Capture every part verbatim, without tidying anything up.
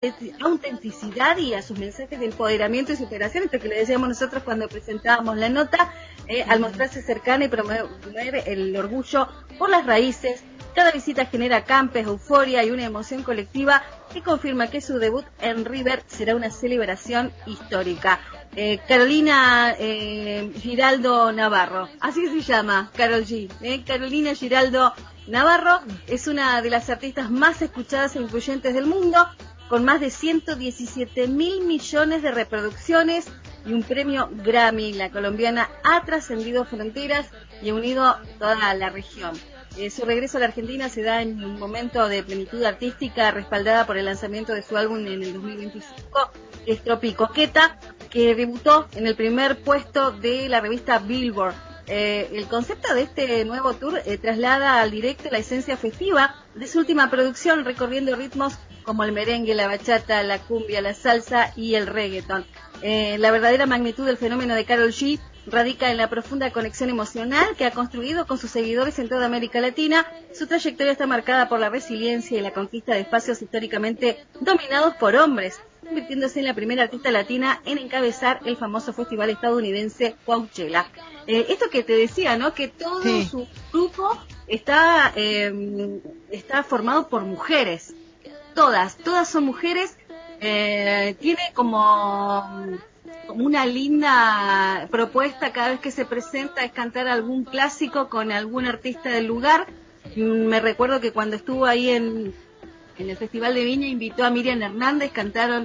autenticidad y a sus mensajes de empoderamiento y superación, esto que le decíamos nosotros cuando presentábamos la nota, eh, al mostrarse cercana y promover el orgullo por las raíces. Cada visita genera campes, euforia y una emoción colectiva que confirma que su debut en River será una celebración histórica. Eh, Carolina eh, Giraldo Navarro, así se llama, Karol G. Eh, Carolina Giraldo Navarro es una de las artistas más escuchadas e influyentes del mundo, con más de ciento diecisiete mil millones de reproducciones y un premio Grammy. La colombiana ha trascendido fronteras y ha unido toda la región. Eh, su regreso a la Argentina se da en un momento de plenitud artística, respaldada por el lanzamiento de su álbum en el dos mil veinticinco, que es Tropicoqueta, que debutó en el primer puesto de la revista Billboard. Eh, el concepto de este nuevo tour eh, traslada al directo la esencia festiva de su última producción, recorriendo ritmos como el merengue, la bachata, la cumbia, la salsa y el reggaeton. Eh, la verdadera magnitud del fenómeno de Karol G radica en la profunda conexión emocional que ha construido con sus seguidores en toda América Latina. Su trayectoria está marcada por la resiliencia y la conquista de espacios históricamente dominados por hombres, convirtiéndose en la primera artista latina en encabezar el famoso festival estadounidense Coachella. Eh, esto que te decía, ¿no? Que todo sí. su grupo está, eh, está formado por mujeres. Todas, todas son mujeres. Eh, tiene como, como una linda propuesta cada vez que se presenta, es cantar algún clásico con algún artista del lugar. Me recuerdo que cuando estuvo ahí en, en el Festival de Viña invitó a Miriam Hernández, cantaron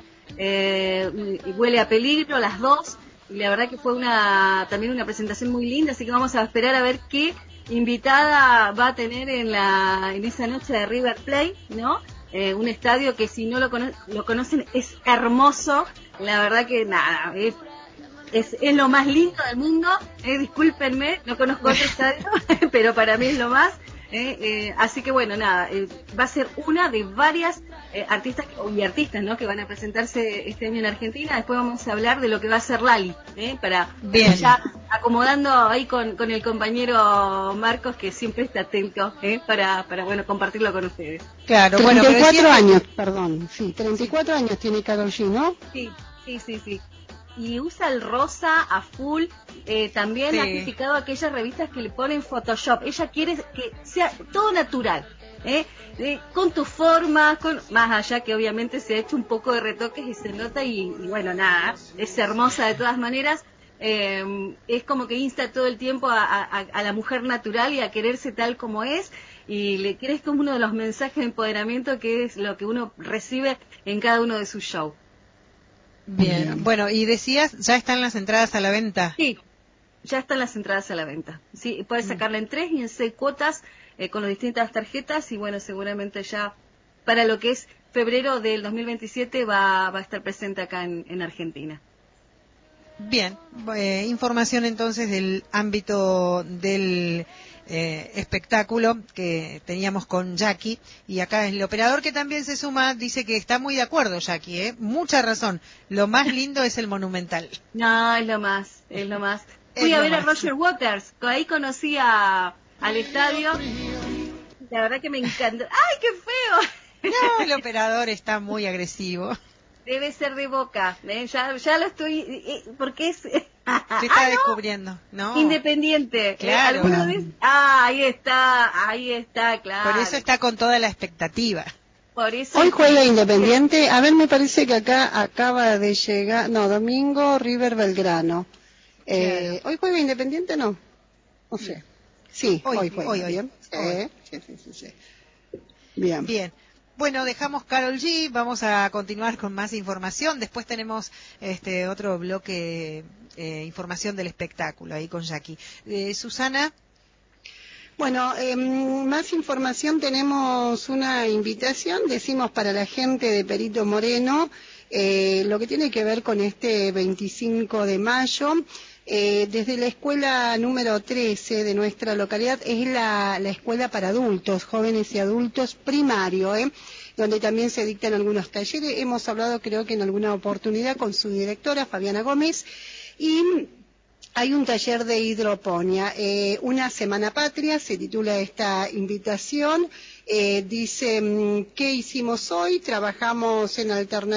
eh, Huele a Peligro, las dos, y la verdad que fue una también una presentación muy linda, así que vamos a esperar a ver qué invitada va a tener en la en esa noche de River Plate, ¿no? Eh, un estadio que si no lo, cono- lo conocen es hermoso, la verdad que nada, es, es, es lo más lindo del mundo, eh, discúlpenme, no conozco otro estadio, pero para mí es lo más, eh, eh, así que bueno, nada, eh, va a ser una de varias eh, artistas y artistas, ¿no?, que van a presentarse este año en Argentina. Después vamos a hablar de lo que va a ser Lali, eh, para Bien. ya acomodando ahí con, con el compañero Marcos, que siempre está atento, eh, para, para bueno, compartirlo con ustedes. Claro, bueno, treinta y cuatro pero años, perdón, sí, treinta y cuatro años tiene Karol G, ¿no? Sí, sí, sí, sí. Y usa el rosa a full. Eh, también Sí. ha criticado a aquellas revistas que le ponen Photoshop. Ella quiere que sea todo natural, ¿eh? Eh, con tus formas, con más allá que obviamente se ha hecho un poco de retoques y se nota y, y bueno, nada, es hermosa de todas maneras. Eh, es como que insta todo el tiempo a, a, a la mujer natural y a quererse tal como es, y le crees como uno de los mensajes de empoderamiento que es lo que uno recibe en cada uno de sus shows. Bien. Bien. Bueno, y decías, ya están las entradas a la venta. Sí, ya están las entradas a la venta. Sí, puedes sacarla en tres y en seis cuotas eh, con las distintas tarjetas, y bueno, seguramente ya para lo que es febrero del dos mil veintisiete va, va a estar presente acá en, en Argentina. Bien, eh, información entonces del ámbito del eh, espectáculo que teníamos con Jackie, y acá el operador que también se suma dice que está muy de acuerdo, Jackie, ¿eh? Mucha razón, lo más lindo es el Monumental. No, es lo más, es lo más. Es Fui a lo ver más. a Roger Waters, ahí conocí a, al estadio, la verdad que me encantó. ¡Ay, qué feo! No, el operador está muy agresivo. Debe ser de Boca, ¿eh? ya, ya lo estoy, eh, porque es... Se Ah, está no. descubriendo, ¿no? Independiente. Claro. ¿Eh? ¿Alguna vez? Ah, ahí está, ahí está, claro. Por eso está con toda la expectativa. Por eso Hoy es juega que... Independiente. A ver, me parece que acá acaba de llegar, no, domingo River Belgrano. Eh, Claro. ¿Hoy juega Independiente no? No sé. Sí, Hoy, hoy juega, hoy, hoy. ¿bien? Sí, Hoy. sí, sí, sí, sí. Bien. Bien. Bueno, dejamos Karol G, vamos a continuar con más información. Después tenemos este otro bloque, eh, información del espectáculo, ahí con Jackie. Eh, Susana. Bueno, eh, más información, tenemos una invitación, decimos, para la gente de Perito Moreno, eh, lo que tiene que ver con este veinticinco de mayo. Eh, desde la escuela número trece de nuestra localidad, es la, la escuela para adultos, jóvenes y adultos primario, ¿eh? donde también se dictan algunos talleres. Hemos hablado, creo que en alguna oportunidad, con su directora, Fabiana Gómez, y hay un taller de hidroponía. Eh, una semana patria se titula esta invitación. Eh, dice, ¿qué hicimos hoy? Trabajamos en alternativa.